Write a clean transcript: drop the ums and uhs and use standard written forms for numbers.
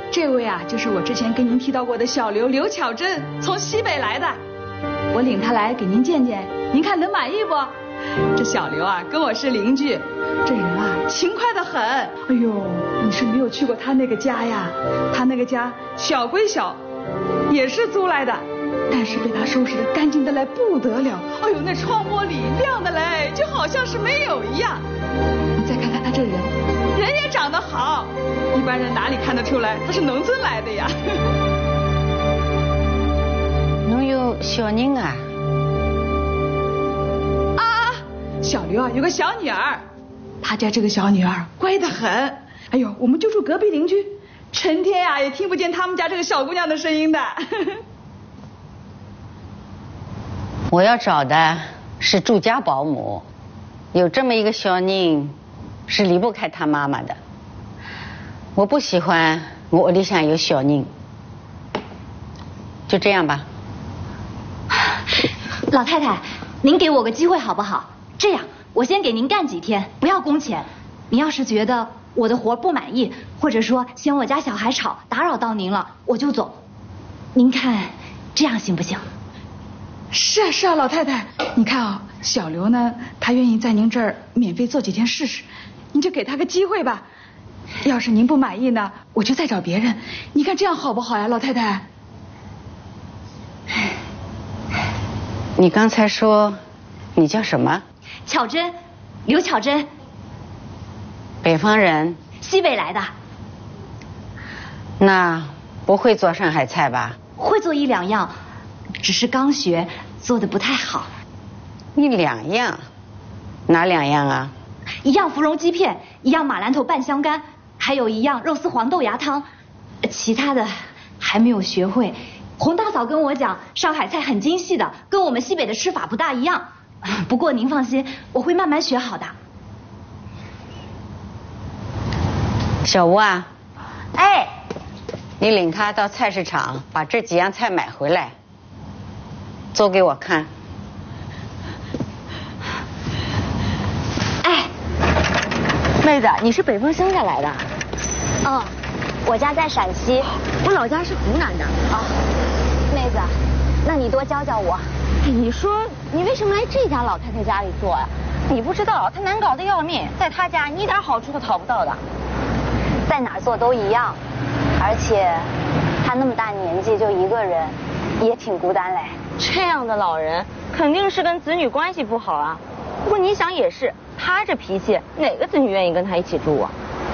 这位啊，就是我之前跟您提到过的小刘刘巧珍，从西北来的。我领她来给您见见，您看能满意不？这小刘啊，跟我是邻居，这人啊勤快得很。哎呦，你是没有去过他那个家呀？他那个家小归小，也是租来的，但是被他收拾得干净得来不得了。哎呦，那窗玻璃亮得来，就好像是没有一样。你再看看他这人也长得好，一般人哪里看得出来他是农村来的呀？ 侬有小人啊？ 小刘啊，有个小女儿，他家这个小女儿乖得很。哎呦，我们就住隔壁邻居，成天呀也听不见他们家这个小姑娘的声音的。 我要找的是住家保姆，有这么一个小人是离不开他妈妈的。我不喜欢我屋里向有小人，就这样吧。 老太太，您给我个机会好不好？这样，我先给您干几天，不要工钱。您要是觉得我的活不满意，或者说嫌我家小孩吵，打扰到您了，我就走。您看这样行不行？ 是啊，老太太，你看啊，小刘呢，他愿意在您这儿免费做几天试试，您就给他个机会吧。要是您不满意呢，我就再找别人。你看这样好不好呀，老太太？ 你刚才说你叫什么？ 巧珍，刘巧珍。 北方人？ 西北来的。 那不会做上海菜吧？ 会做一两样，只是刚学，做的不太好。 一两样？哪两样啊？ 一样芙蓉鸡片，一样马兰头拌香干，还有一样肉丝黄豆芽汤，其他的还没有学会。洪大嫂跟我讲，上海菜很精细的，跟我们西北的吃法不大一样。不过您放心，我会慢慢学好的。 小吴啊， 哎， 你领他到菜市场把这几样菜买回来，做给我看。 哎， 妹子，你是北方乡下来的？ 嗯，我家在陕西， 我老家是湖南的。 啊，妹子，那你多教教我。 你说你为什么来这家老太太家里做啊？你不知道，她难搞得要命，在她家你一点好处都讨不到的。 在哪儿做都一样，而且她那么大年纪就一个人，也挺孤单嘞。 这样的老人肯定是跟子女关系不好啊。不过你想也是，她这脾气，哪个子女愿意跟她一起住啊？